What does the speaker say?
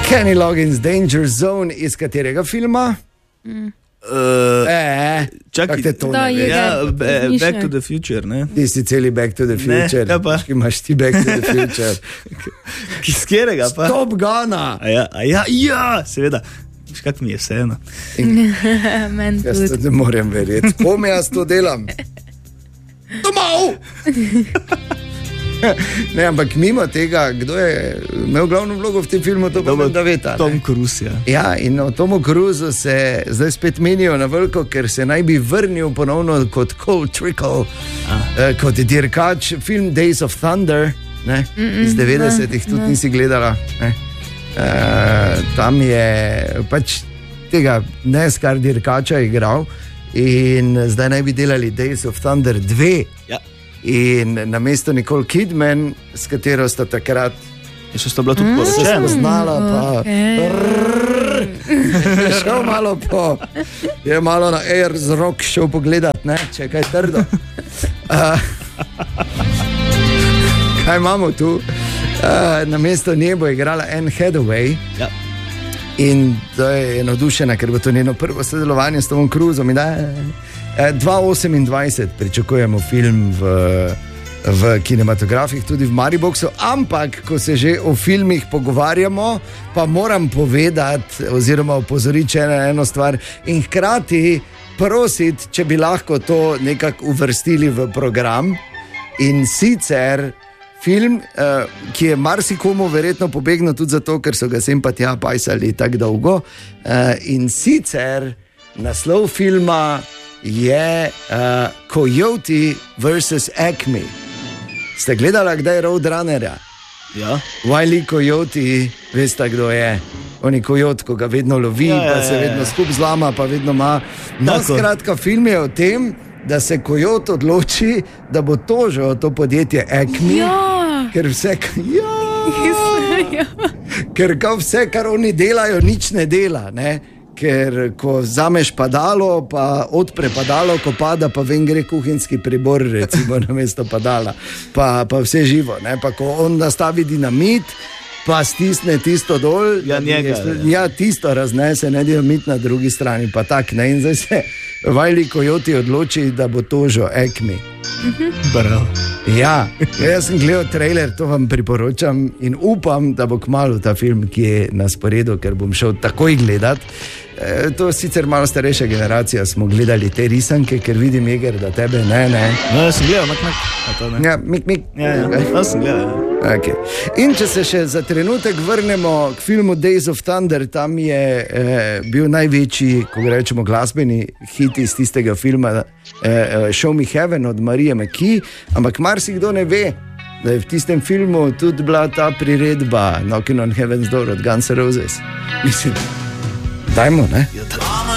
Kenny Loggins, Danger Zone, iz katerega filma? Čakaj, te to ne veš? Back to the Future, ne? Ti si celi Back to the Future. Ne, pa. Imaš ti Back to the Future. Iz katerega pa? Top Guna. Ja, seveda. Kak mi je vseeno. Meni Jaz tudi. to ne morem verjeti. Kom jaz to delam? Domov! Ne, ampak mimo tega, kdo je imel glavno vlogo v tem filmu, to bo Daveta. Tom Cruise, ja. Ja, in o Tomu Cruisu se zdaj spet menijo na veliko, ker se naj bi vrnil ponovno kot Cole Trickle, kot dirkač. Film Days of Thunder, ne, iz 90-ih, tudi nisi gledala. Ne. Tam je pač tega neskar dirkača igral in zdaj naj bi delali Days of Thunder 2. Ja. In na mesto Nicole Kidman, s katero sta takrat sta bila tudi poročena. Znala pa je šel malo po, je malo na Air z Rock šel pogledat, ne, če je kaj trdo. Kaj imamo tu? Na mesto nje bo igrala Anne Hathaway. Ja. In to je navdušena, ker bo to njeno prvo sodelovanje s Tomom Cruisom. 2028 pričakujemo film v kinematografih, tudi v Mariboxu, ampak ko se že o filmih pogovarjamo, pa moram povedati oziroma opozoriti še na eno stvar in hkrati prositi, če bi lahko to nekako uvrstili v program. In sicer film, ki je marsikomu verjetno pobegnil tudi zato, ker so ga sem pa tja pajsali tako dolgo. In sicer naslov filma je Coyote vs. Acme. Ste gledali kdaj Roadrunnerja? Ja. Wiley Coyote, veste kdo je? On je kojot, ko ga vedno lovi, pa se vedno skupaj zlama, pa vedno ima. No, skratka, film je o tem, da se kojot odloči, da bo tožil to podjetje Acme, ker vse, ker vse, kar oni delajo, nič ne dela, ne? Ker ko vzameš padalo, pa odpre padalo, ko pada, pa ven gre kuhinjski pribor, recimo na mesto padala, pa vse živo, ne? Pa ko on nastavi dinamit, pa stisne tisto dol, tisto raznese, ne, dinamit na drugi strani, pa tak, ne, in zdaj se Wiley Coyote odloči, da bo tožil Acme. Bravo. Ja, jaz sem gledal trailer, to vam priporočam in upam, da bo kmalu ta film, ki je na sporedu, ker bom šel takoj gledat. To sicer malo starejša generacija, smo gledali te risanke, ker vidim, Jeger, da tebe ne. No, jaz sem gledal, mak. Ja, mik. Jaz sem gledal. Okay. In če se še za trenutek vrnemo k filmu Days of Thunder, tam je bil največji, ko rečemo, glasbeni hit iz tistega filma Show Me Heaven od Marije McKee, ampak marsikdo ne ve, da je v tistem filmu tudi bila ta priredba Knocking on Heaven's Door od Guns N' Roses. Mislim, dajmo, ne?